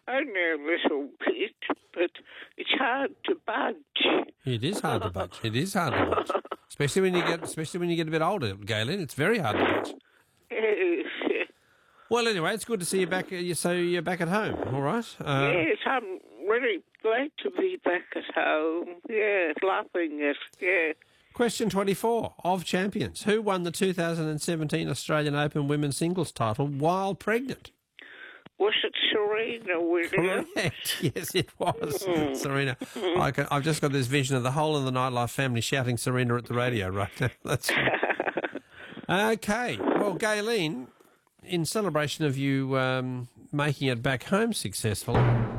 only a little bit, but it's hard to budge. It is hard to budge. It is hard to budge, especially when you get a bit older, Galen. It's very hard to budge. Yes. Well, anyway, it's good to see you back. So you're back at home, all right? Yes, I'm really glad to be back at home. Yes, loving it. Yes. Question 24 of Champions. Who won the 2017 Australian Open women's singles title while pregnant? Was it Serena Williams? Correct. Yes, it was. Serena. I've just got this vision of the whole of the Nightlife family shouting Serena at the radio right now. That's right. Okay. Well, Gayleen, in celebration of you making it back home successfully,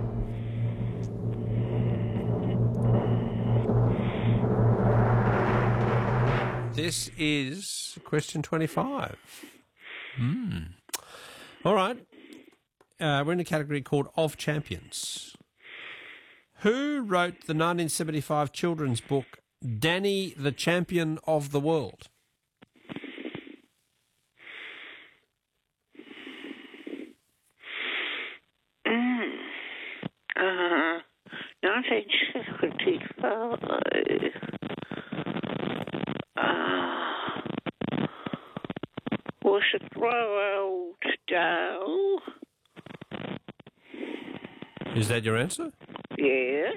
this is question 25. All right. We're in a category called Of Champions. Who wrote the 1975 children's book Danny, the Champion of the World? 1975. Was it Roald Dahl? Is that your answer? Yes.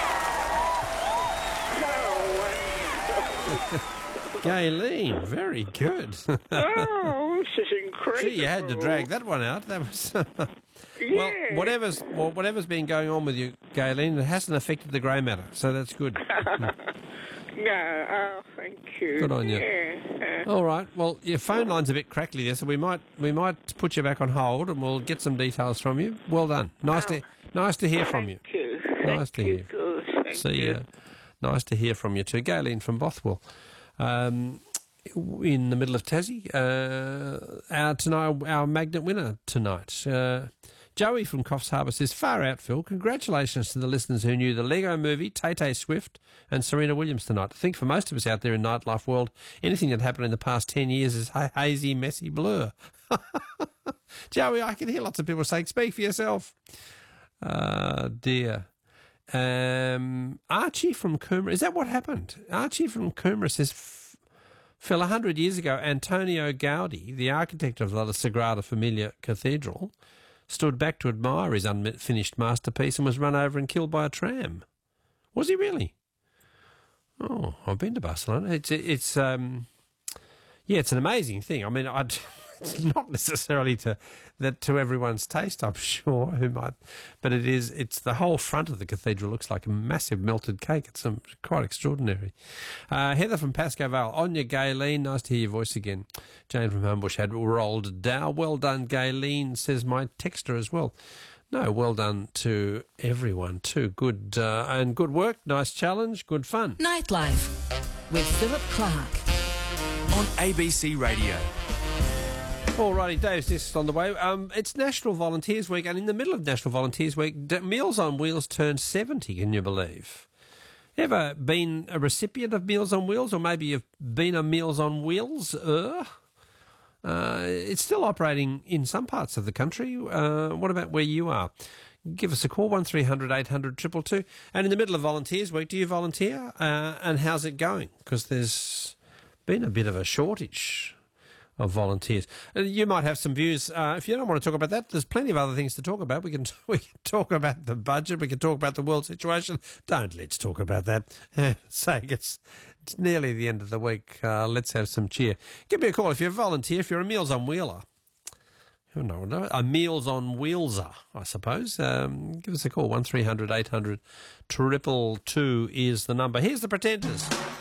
Gayleen, very good. Oh, this is incredible. Gee, you had to drag that one out. That was Yeah. whatever's been going on with you, Gayleen, it hasn't affected the grey matter, so that's good. No, oh, thank you. Good on you. Yeah. All right. Well, your phone line's a bit crackly there, so we might put you back on hold, and we'll get some details from you. Well done. Nice to hear from you. Thank you. Nice to hear. Good. Thank See you. ya. Nice to hear from you too, Gayleen from Bothwell. In the middle of Tassie, our magnet winner tonight. Joey from Coffs Harbour says, far out, Phil. Congratulations to the listeners who knew the Lego movie, Tay-Tay Swift and Serena Williams tonight. I think for most of us out there in nightlife world, anything that happened in the past 10 years is a hazy, messy blur. Joey, I can hear lots of people saying, speak for yourself. Dear. Archie from Coomera, is that what happened? Archie from Coomera says, Phil, 100 years ago, Antonio Gaudi, the architect of the Sagrada Familia Cathedral, stood back to admire his unfinished masterpiece and was run over and killed by a tram. Was he really? Oh, I've been to Barcelona. It's an amazing thing. I mean, it's not necessarily to everyone's taste, I'm sure, but it's the whole front of the cathedral looks like a massive melted cake. It's quite extraordinary. Heather from Pascoe Vale, on your Gayleen, nice to hear your voice again. Jane from Homebush had Roald Dahl. Well done, Gayleen, says my texter as well. No, well done to everyone too. Good and good work, nice challenge, good fun. Nightlife with Philip Clark on ABC Radio. Alrighty, Dave's just on the way. It's National Volunteers Week, and in the middle of National Volunteers Week, Meals on Wheels turned 70, can you believe? Ever been a recipient of Meals on Wheels, or maybe you've been a Meals on Wheels? It's still operating in some parts of the country. What about where you are? Give us a call, 1300 800 222. And in the middle of Volunteers Week, do you volunteer? And how's it going? Because there's been a bit of a shortage of volunteers. You might have some views. If you don't want to talk about that, there's plenty of other things to talk about. We can talk about the budget. We can talk about the world situation. Let's talk about that. Saying it's nearly the end of the week. Let's have some cheer. Give me a call if you're a volunteer, if you're a Meals on Wheeler. No, a Meals on Wheelser, I suppose. Give us a call, 1300 800 222 is the number. Here's the Pretenders.